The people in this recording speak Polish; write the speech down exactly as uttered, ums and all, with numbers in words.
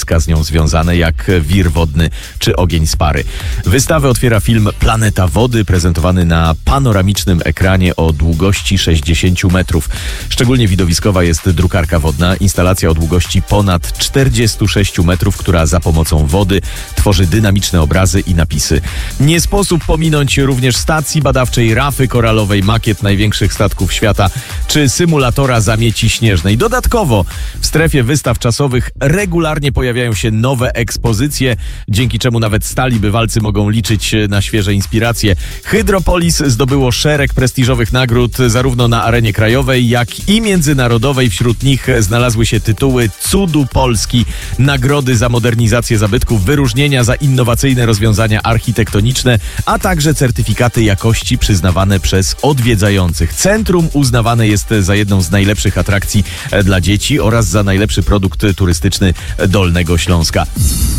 zjawiska z nią związane, jak wir wodny czy ogień z pary. Wystawę otwiera film Planeta Wody, prezentowany na panoramicznym ekranie o długości sześćdziesiąt metrów. Szczególnie widowiskowa jest drukarka wodna, instalacja o długości ponad czterdzieści sześć metrów, która za pomocą wody tworzy dynamiczne obrazy i napisy. Nie sposób pominąć również stacji badawczej Rafy Koralowej, makiet największych statków świata, czy symulatora zamieci śnieżnej. Dodatkowo w strefie wystaw czasowych regularnie pojawiają się nowe ekspozycje, dzięki czemu nawet stali bywalcy mogą liczyć na świeże inspiracje. Hydropolis zdobyło szereg prestiżowych nagród zarówno na arenie krajowej, jak i międzynarodowej. Wśród nich znalazły się tytuły Cudu Polski, nagrody za modernizację zabytków, wyróżnienia za innowacyjne rozwiązania architektoniczne, a także certyfikaty jakości przyznawane przez odwiedzających. Centrum uznawane jest za jedną z najlepszych atrakcji dla dzieci oraz za najlepszy produkt turystyczny Dolnego Śląska.